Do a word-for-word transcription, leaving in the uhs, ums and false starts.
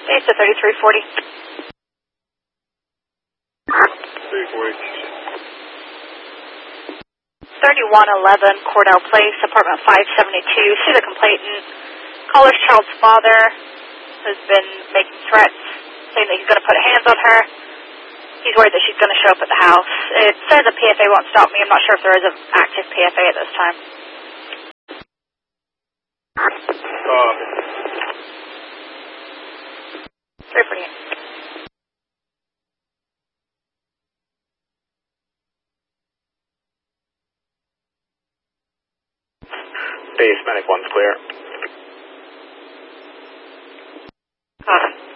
It's a thirty-three forty. three forty. thirty-one eleven Cordell Place, apartment five seventy-two. See the complainant. Caller's child's father has been making threats, saying that he's going to put hands on her. He's worried that she's going to show up at the house. It says a P F A won't stop me. I'm not sure if there is an active P F A at this time. Uh, three forty-eight. base medic one's clear. Copy.